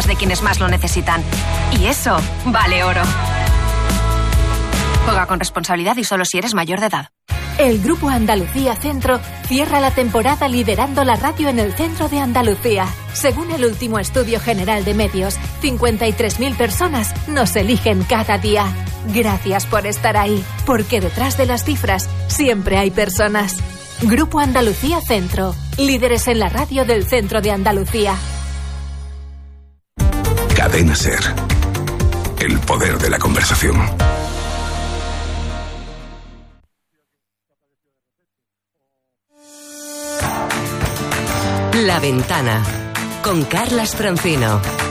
vidas de quienes más lo necesitan. Y eso vale oro. Juega con responsabilidad y solo si eres mayor de edad. El Grupo Andalucía Centro cierra la temporada liderando la radio en el centro de Andalucía. Según el último estudio general de medios, 53.000 personas nos eligen cada día. Gracias por estar ahí, porque detrás de las cifras siempre hay personas. Grupo Andalucía Centro, líderes en la radio del centro de Andalucía. Cadena SER. El poder de la conversación. La Ventana, con Carlas Francino.